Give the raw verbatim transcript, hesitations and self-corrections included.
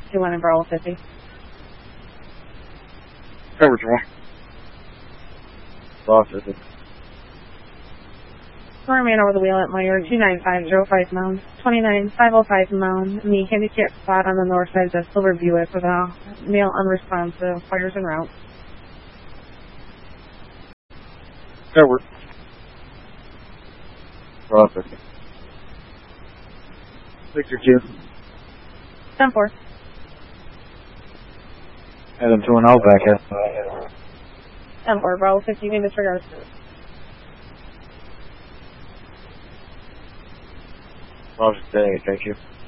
two one and Bravo fifty. Coverage one. Bravo fifty. Former man over the wheel at Meyer, two nine five zero five Mound, twenty-nine five oh five Mound, in the handicap spot on the north side of the Silver Buick with a male unresponsive, fires en route. Covered. Bravo fifty. Victor two. ten four. Adam two and oh back at. ten four, Bravo fifty, you may disregard. Bravo fifty, thank you.